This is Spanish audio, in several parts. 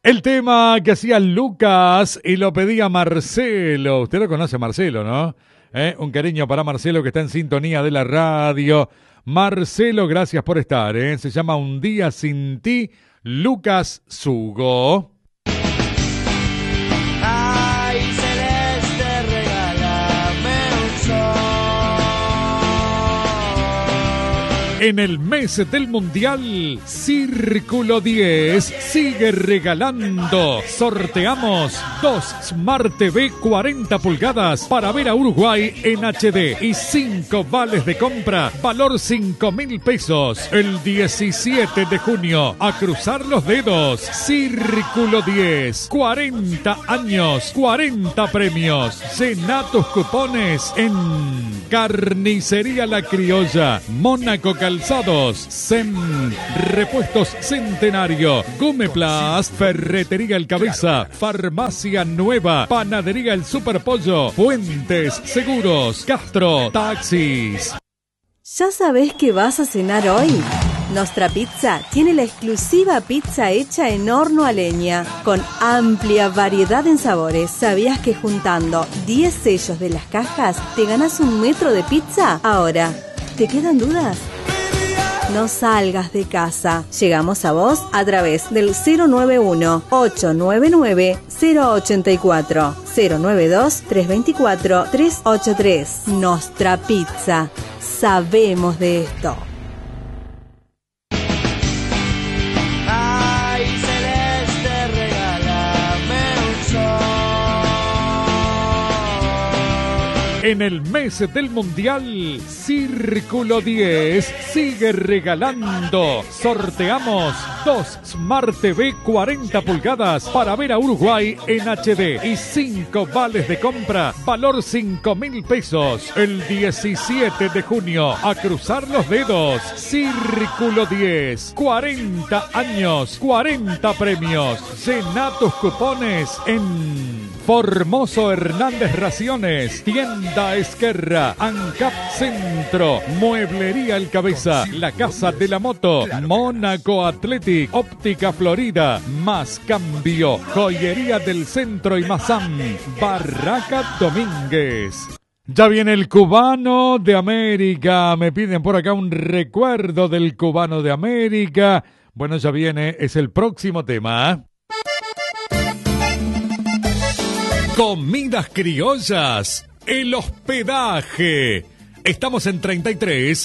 El tema que hacía Lucas y lo pedía Marcelo. Usted lo conoce, Marcelo, ¿no? Un cariño para Marcelo que está en sintonía de la radio. Marcelo, gracias por estar, Se llama Un Día Sin Ti, Lucas Sugo. Ay, celeste, regálame un sol. En el mes del Mundial, Círculo 10 sigue regalando. Sorteamos 2 Smart TV 40 pulgadas para ver a Uruguay en HD y 5 vales de compra, valor 5.000 pesos. El 17 de junio, a cruzar los dedos. Círculo 10, 40 años, 40 premios. Llena tus cupones en Carnicería La Criolla, Mónaco Calzados, SEM, Repuestos Centenario, Gumeplas, Ferretería El Cabeza, Farmacia Nueva, Panadería El Superpollo, Fuentes Seguros, Castro, Taxis. ¿Ya sabés qué vas a cenar hoy? Nostra Pizza tiene la exclusiva pizza hecha en horno a leña, con amplia variedad en sabores. ¿Sabías que juntando 10 sellos de las cajas te ganás 1 metro de pizza? Ahora, ¿te quedan dudas? No salgas de casa. Llegamos a vos a través del 091-899-084, 092-324-383. Nostra Pizza. Sabemos de esto. Ay, celeste, regálame un sol. En el mes del Mundial, Círculo 10 sigue regalando. Sorteamos 2 Smart TV 40 pulgadas para ver a Uruguay en HD y 5 vales de compra, valor 5.000 pesos. El 17 de junio, a cruzar los dedos. Círculo 10, 40 años, 40 premios. Llena tus cupones en Formoso Hernández Raciones, Tienda Esquerra, ANCAP Centro, Mueblería El Cabeza, La Casa de la Moto, Mónaco Athletic, Óptica Florida, Más Cambio, Joyería del Centro y Mazam, Barraca Domínguez. Ya viene el Cubano de América, me piden por acá un recuerdo del Cubano de América. Bueno, ya viene, es el próximo tema. Comidas criollas, el hospedaje. Estamos en 33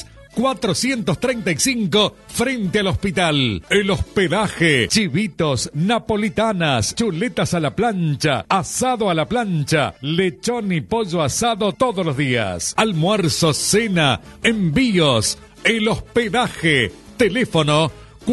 435 frente al hospital. El hospedaje, chivitos, napolitanas, chuletas a la plancha, asado a la plancha, lechón y pollo asado todos los días. Almuerzo, cena, envíos. El hospedaje, teléfono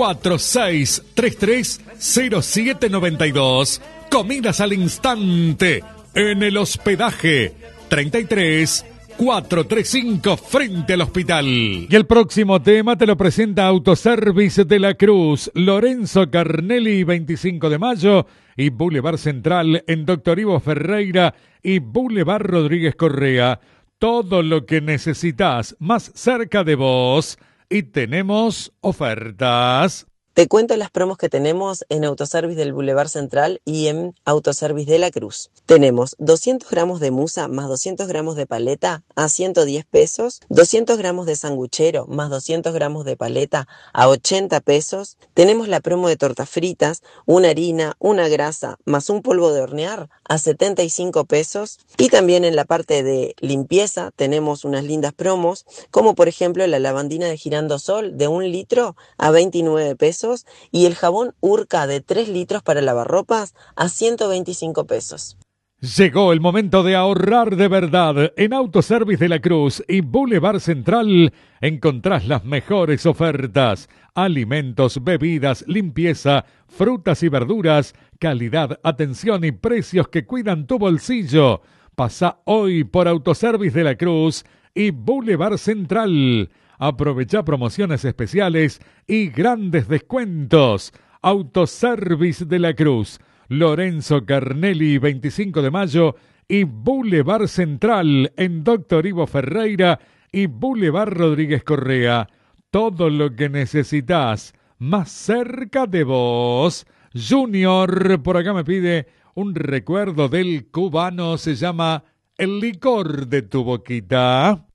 4633-0792. Comidas al instante en el hospedaje 33 435 frente al hospital. Y el próximo tema te lo presenta Autoservice de la Cruz, Lorenzo Carnelli, 25 de mayo y Boulevard Central en Doctor Ivo Ferreira y Boulevard Rodríguez Correa. Todo lo que necesitas más cerca de vos y tenemos ofertas. Te cuento las promos que tenemos en Autoservice del Boulevard Central y en Autoservice de la Cruz. Tenemos 200 gramos de musa más 200 gramos de paleta a 110 pesos, 200 gramos de sanguchero más 200 gramos de paleta a 80 pesos. Tenemos la promo de tortas fritas, una harina, una grasa más un polvo de hornear a 75 pesos. Y también en la parte de limpieza tenemos unas lindas promos, como por ejemplo la lavandina de girandosol de 1 litro a 29 pesos. Y el jabón Urca de 3 litros para lavarropas a 125 pesos. Llegó el momento de ahorrar de verdad. En Autoservice de la Cruz y Boulevard Central encontrás las mejores ofertas. Alimentos, bebidas, limpieza, frutas y verduras, calidad, atención y precios que cuidan tu bolsillo. Pasa hoy por Autoservice de la Cruz y Boulevard Central. Aprovecha promociones especiales y grandes descuentos. Autoservice de la Cruz, Lorenzo Carnelli, 25 de mayo y Boulevard Central en Doctor Ivo Ferreira y Boulevard Rodríguez Correa. Todo lo que necesitas más cerca de vos. Junior, por acá me pide un recuerdo del cubano, se llama El licor de tu boquita.